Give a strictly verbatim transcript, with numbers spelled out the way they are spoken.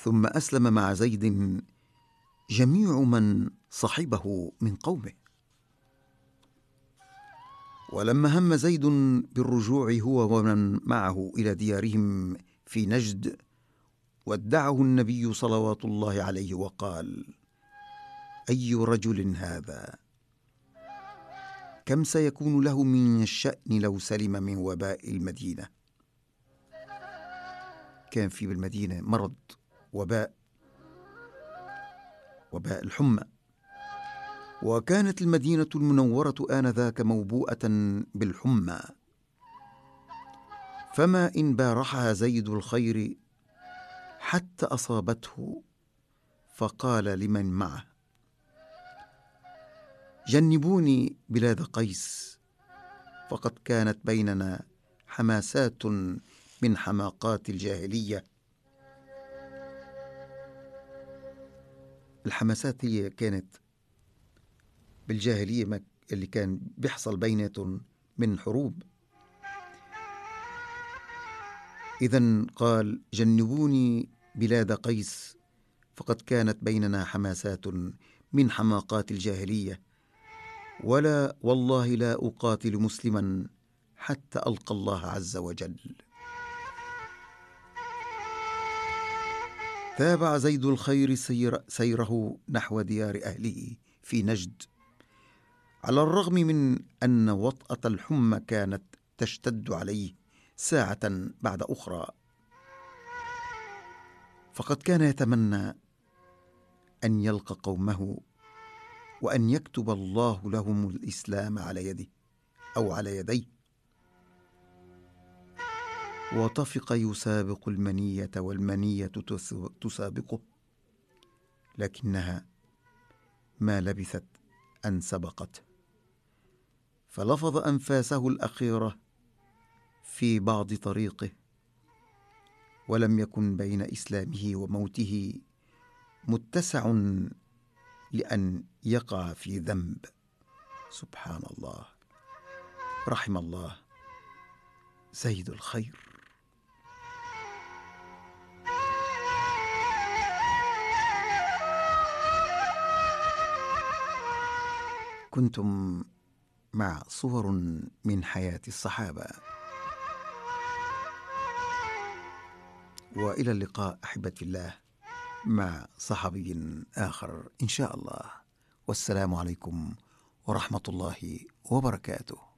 ثم أسلم مع زيد جميع من صحبه من قومه. ولما هم زيد بالرجوع هو ومن معه إلى ديارهم في نجد، ودعه النبي صلوات الله عليه وقال: أي رجل هذا؟ كم سيكون له من الشأن لو سلم من وباء المدينة. كان في بالمدينة مرض، وباء وباء الحمى، وكانت المدينة المنورة آنذاك موبوءة بالحمى، فما إن بارحها زيد الخير حتى أصابته، فقال لمن معه: جنبوني بلاد قيس، فقد كانت بيننا حماسات من حماقات الجاهلية. الحماسات هي كانت بالجاهلية اللي كان بيحصل بيناتهم من حروب. إذن قال: جنبوني بلاد قيس، فقد كانت بيننا حماسات من حماقات الجاهلية، ولا والله لا أقاتل مسلما حتى ألقى الله عز وجل. تابع زيد الخير سير سيره نحو ديار أهله في نجد، على الرغم من أن وطأة الحمى كانت تشتد عليه ساعة بعد أخرى، فقد كان يتمنى أن يلقى قومه وأن يكتب الله لهم الإسلام على يده أو على يديه. وطفق يسابق المنية والمنية تسابقه، لكنها ما لبثت أن سبقته، فلفظ أنفاسه الأخيرة في بعض طريقه، ولم يكن بين إسلامه وموته متسع لأن يقع في ذنب. سبحان الله، رحم الله زيد الخير. كنتم مع صور من حياة الصحابة، وإلى اللقاء أحبتي الله مع صحابي آخر إن شاء الله، والسلام عليكم ورحمة الله وبركاته.